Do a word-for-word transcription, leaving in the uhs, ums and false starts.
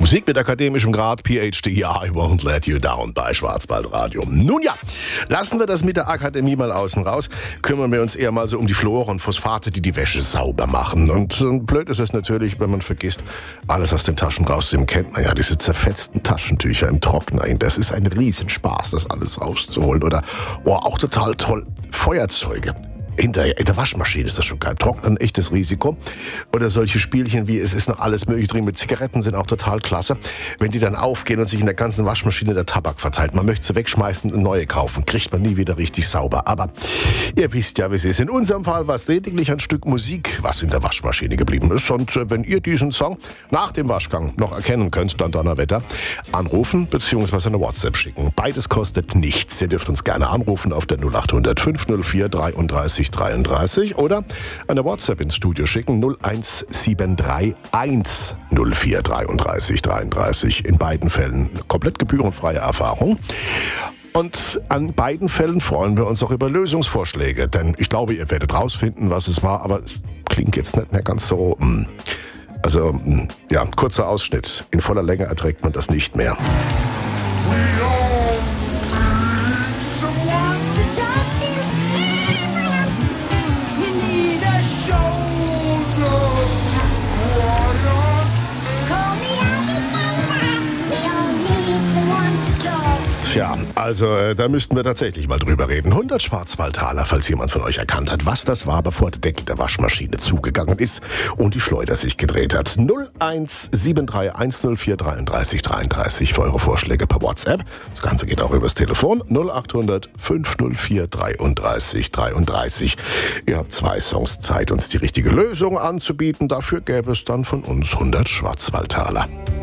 Musik mit akademischem Grad, P H D, I won't let you down bei Schwarzwaldradio. Nun ja, lassen wir das mit der Akademie mal außen raus, kümmern wir uns eher mal so um die Fluore und Phosphate, die die Wäsche sauber machen. Und äh, blöd ist es natürlich, wenn man vergisst, alles aus den Taschen rauszunehmen. Kennt man ja diese zerfetzten Taschentücher im Trockner. Das ist ein Riesenspaß, das alles rauszuholen. Oder, oh, auch total toll, Feuerzeuge. Hinterher, in der Waschmaschine ist das schon geil. Trocknen, echtes Risiko. Oder solche Spielchen wie, es ist noch alles möglich drin. Mit Zigaretten sind auch total klasse. Wenn die dann aufgehen und sich in der ganzen Waschmaschine der Tabak verteilt. Man möchte sie wegschmeißen und neue kaufen. Kriegt man nie wieder richtig sauber. Aber ihr wisst ja, wie es ist. In unserem Fall war es lediglich ein Stück Musik, was in der Waschmaschine geblieben ist. Und äh, wenn ihr diesen Song nach dem Waschgang noch erkennen könnt, dann Donnerwetter, anrufen bzw. eine WhatsApp schicken. Beides kostet nichts. Ihr dürft uns gerne anrufen auf der null acht hundert fünf null vier dreiunddreißig dreiunddreißig oder eine WhatsApp ins Studio schicken null eins sieben drei eins null vier dreiunddreißig dreiunddreißig. In beiden Fällen komplett gebührenfreie Erfahrung. Und an beiden Fällen freuen wir uns auch über Lösungsvorschläge, denn ich glaube, ihr werdet rausfinden, was es war, aber es klingt jetzt nicht mehr ganz so. Also, ja, kurzer Ausschnitt. In voller Länge erträgt man das nicht mehr. Tja, also äh, da müssten wir tatsächlich mal drüber reden. hundert Schwarzwaldtaler, falls jemand von euch erkannt hat, was das war, bevor der Deckel der Waschmaschine zugegangen ist und die Schleuder sich gedreht hat. null eins sieben drei eins null vier dreiunddreißig dreiunddreißig für eure Vorschläge per WhatsApp. Das Ganze geht auch übers Telefon null acht hundert fünf null vier dreiunddreißig dreiunddreißig. Ihr habt zwei Songs Zeit, uns die richtige Lösung anzubieten. Dafür gäbe es dann von uns hundert Schwarzwaldtaler.